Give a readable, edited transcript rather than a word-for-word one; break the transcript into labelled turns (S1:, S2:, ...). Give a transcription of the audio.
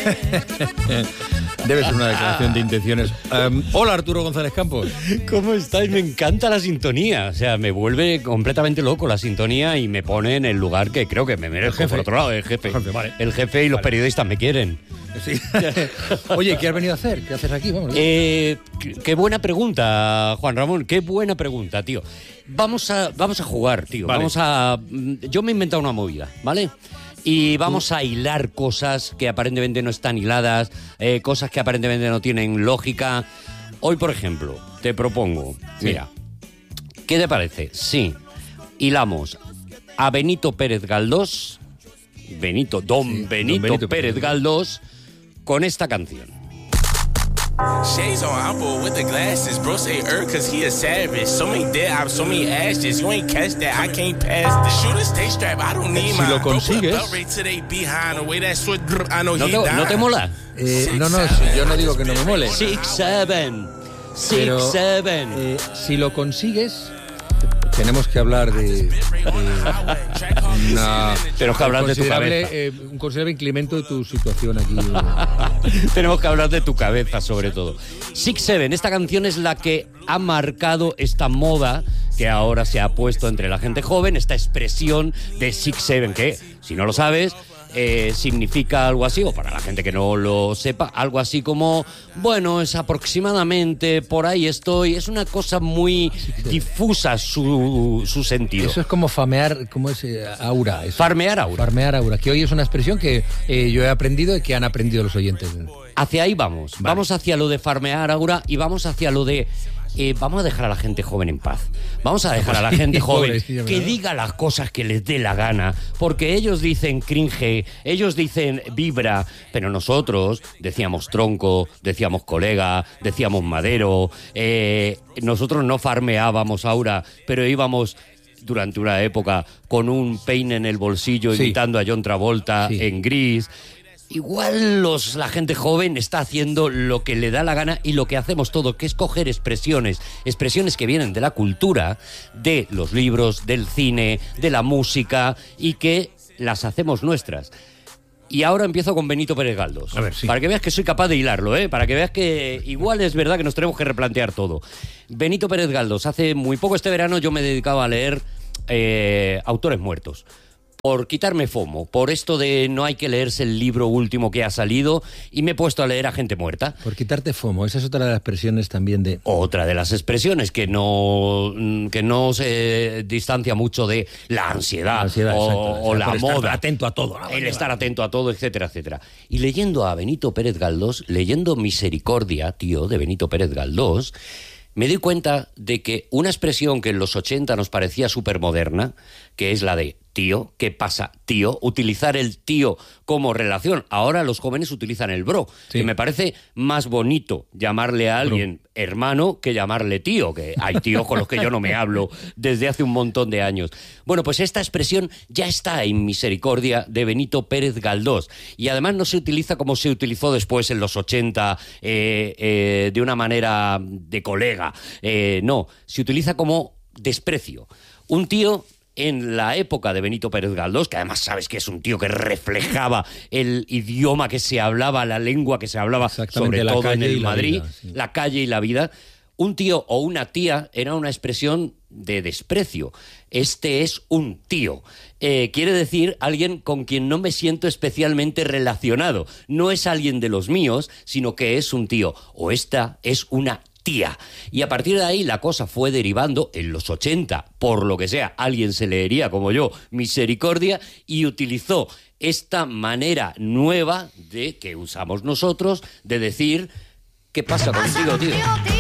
S1: Debe ser una declaración de intenciones. Hola, Arturo González Campos.
S2: ¿Cómo estáis? Me encanta la sintonía. O sea, me vuelve completamente loco la sintonía y me pone en el lugar que creo que me merezco. Por otro lado, el jefe.
S1: Vale.
S2: El jefe y los periodistas me quieren.
S1: Sí. Oye, ¿qué has venido a hacer? ¿Qué haces aquí? Vamos.
S2: Qué buena pregunta, Juan Ramón. Qué buena pregunta, tío. Vamos a jugar, tío.
S1: Vale.
S2: Yo me he inventado una movida, ¿vale? Y vamos a hilar cosas que aparentemente no están hiladas, cosas que aparentemente no tienen lógica. Hoy, por ejemplo, te propongo, mira, ¿qué te parece? Sí, hilamos a Benito Pérez Galdós, Don Benito Pérez Galdós, con esta canción.
S3: Shades on Apple with the glasses. Bro say cause he a savage. So many dead ops, so many ashes. You ain't catch that, I can't pass. The shooter stay strapped, I don't need
S1: Si lo consigues.
S2: ¿No te mola?
S1: No, yo no digo que no me mole.
S2: 6-7.
S1: Si lo consigues, tenemos que hablar de
S2: Tenemos que hablar de tu cabeza.
S1: Un considerable incremento de tu situación aquí.
S2: Tenemos que hablar de tu cabeza, sobre todo. 6-7, esta canción es la que ha marcado esta moda que ahora se ha puesto entre la gente joven, esta expresión de 6-7, que, si no lo sabes, significa algo así, o para la gente que no lo sepa, algo así como, bueno, es aproximadamente, por ahí estoy. Es una cosa muy difusa su sentido.
S1: Eso es como famear, ¿cómo es? Aura. Eso.
S2: Farmear aura.
S1: Farmear aura, que hoy es una expresión que yo he aprendido y que han aprendido los oyentes.
S2: Hacia ahí vamos.
S1: Vale.
S2: Vamos hacia lo de farmear aura y vamos hacia lo de... vamos a dejar a la gente joven en paz. Vamos a dejar a la gente joven que diga las cosas que les dé la gana, porque ellos dicen cringe, ellos dicen vibra, pero nosotros decíamos tronco, decíamos colega, decíamos madero, nosotros no farmeábamos aura, pero íbamos durante una época con un peine en el bolsillo imitando a John Travolta en Gris. Igual la gente joven está haciendo lo que le da la gana y lo que hacemos todo, que es coger expresiones que vienen de la cultura, de los libros, del cine, de la música, y que las hacemos nuestras. Y ahora empiezo con Benito Pérez Galdós.
S1: A ver, sí.
S2: Para que veas que soy capaz de hilarlo, para que veas que igual es verdad que nos tenemos que replantear todo. Benito Pérez Galdós, hace muy poco este verano yo me he dedicado a leer autores muertos. Por quitarme FOMO, por esto de no hay que leerse el libro último que ha salido, y me he puesto a leer a gente muerta.
S1: Por quitarte FOMO, esa es otra de las expresiones también de...
S2: Otra de las expresiones que no se distancia mucho de la ansiedad o la moda.
S1: Estar atento a todo.
S2: El estar atento a todo, etcétera, etcétera. Y leyendo a Benito Pérez Galdós, leyendo Misericordia, tío, de Benito Pérez Galdós, me di cuenta de que una expresión que en los 80 nos parecía súper moderna, que es la de tío, ¿qué pasa, tío? Utilizar el tío como relación. Ahora los jóvenes utilizan el bro, que me parece más bonito llamarle a alguien hermano que llamarle tío, que hay tíos con los que yo no me hablo desde hace un montón de años. Bueno, pues esta expresión ya está en Misericordia de Benito Pérez Galdós, y además no se utiliza como se utilizó después en los 80 de una manera de colega, no, se utiliza como desprecio. Un tío... En la época de Benito Pérez Galdós, que además sabes que es un tío que reflejaba el idioma que se hablaba, la lengua que se hablaba, sobre todo en el Madrid, la calle y la vida, un tío o una tía era una expresión de desprecio. Este es un tío. Quiere decir alguien con quien no me siento especialmente relacionado. No es alguien de los míos, sino que es un tío. O esta es una tía. Y a partir de ahí la cosa fue derivando. En los 80, por lo que sea, alguien se leería como yo Misericordia y utilizó esta manera nueva de que usamos nosotros de decir ¿qué pasa contigo, tío?